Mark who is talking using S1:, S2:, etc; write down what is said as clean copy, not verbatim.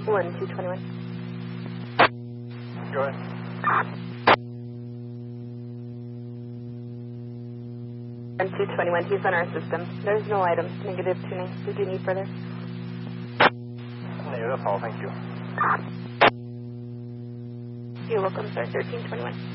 S1: 1221.
S2: Go ahead.
S1: And 221, he's on our system. There's no items. Negative tuning. Did you need further?
S2: Yeah, that's all. Thank you.
S1: You're welcome, sir. 1321.